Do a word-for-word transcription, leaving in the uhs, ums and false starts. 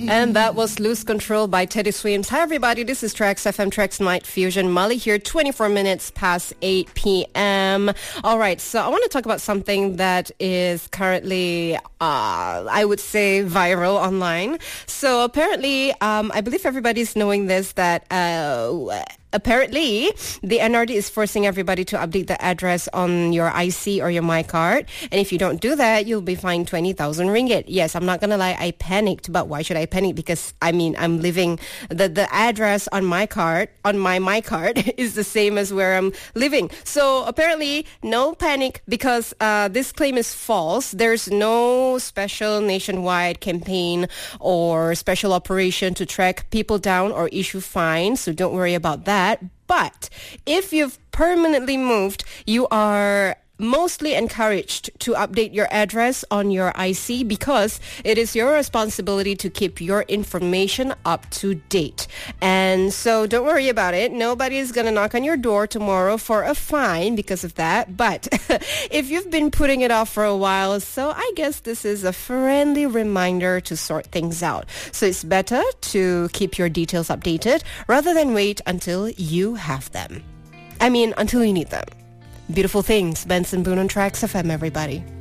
And that was Lose Control by Teddy Swims. Hi, everybody. This is Trax F M, Trax Night Fusion. Molly here, twenty-four minutes past eight p.m. All right, so I want to talk about something that is currently, uh, I would say, viral online. So apparently, um, I believe everybody's knowing this, that... Uh, Apparently, the N R D is forcing everybody to update the address on your I C or your MyCard. And if you don't do that, you'll be fined twenty thousand ringgit. Yes, I'm not going to lie, I panicked. But why should I panic? Because, I mean, I'm living, the, the address on my card, on my MyCard, is the same as where I'm living. So apparently, no panic, because uh, this claim is false. There's no special nationwide campaign or special operation to track people down or issue fines. So don't worry about that. But if you've permanently moved, you are mostly encouraged to update your address on your I C, because it is your responsibility to keep your information up to date. And so don't worry about it. Nobody is going to knock on your door tomorrow for a fine because of that. But if you've been putting it off for a while, so I guess this is a friendly reminder to sort things out. So it's better to keep your details updated rather than wait until you have them. I mean, until you need them. Beautiful things. Benson Boone on Trax F M, everybody.